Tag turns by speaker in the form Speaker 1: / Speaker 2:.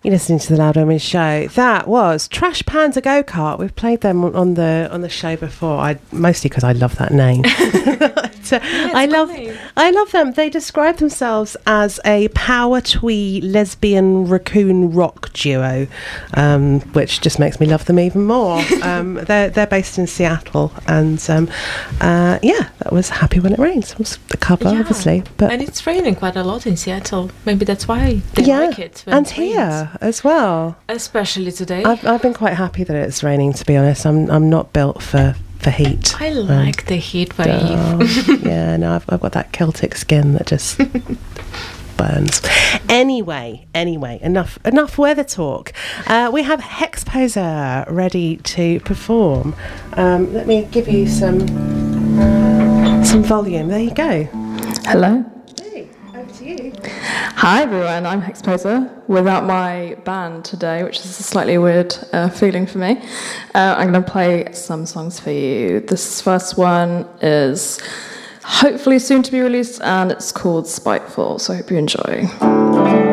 Speaker 1: You're listening to the Loud Women Show. That was Trash Panda Go-Kart. We've played them on the show before. Mostly because I love that name. I love them. They describe themselves as a power twee lesbian raccoon rock duo, which just makes me love them even more. They're based in Seattle, and that was Happy When It Rains. It was the cover, obviously,
Speaker 2: and it's raining quite a lot in Seattle. Maybe that's why they like it.
Speaker 1: And here as well,
Speaker 2: especially today.
Speaker 1: I've been quite happy that it's raining, to be honest. I'm not built for heat.
Speaker 2: I like the heat wave.
Speaker 1: Yeah, no, I've got that Celtic skin that just burns. Anyway, enough weather talk. We have Hexposer ready to perform. Let me give you some volume. There you go.
Speaker 3: Hello.
Speaker 1: Hey, over to you.
Speaker 3: Hi everyone, I'm Hexposer without my band today, which is a slightly weird feeling for me. I'm going to play some songs for you. This first one is hopefully soon to be released, and it's called Spiteful, so I hope you enjoy.